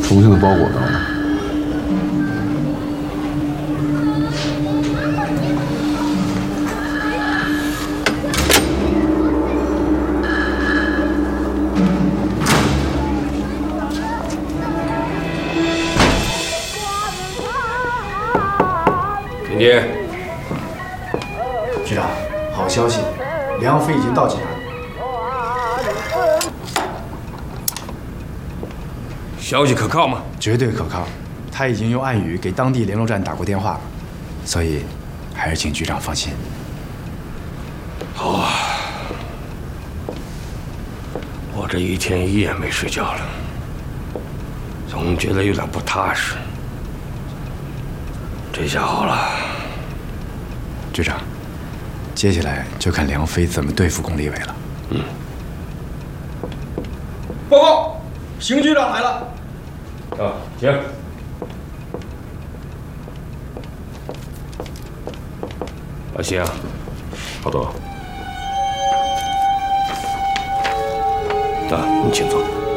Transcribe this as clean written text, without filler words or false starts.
重庆的包裹到了。 田姐， 局长，好消息，梁飞已经到济南了。 消息可靠吗？ 绝对可靠，他已经用暗语给当地联络站打过电话了，所以还是请局长放心。 好啊，我这一天一夜没睡觉了，总觉得有点不踏实。这下好了， 局长，接下来就看梁飞怎么对付龚立伟了。 报告，邢局长来了。 啊，行。老邢，好多。啊，你请坐。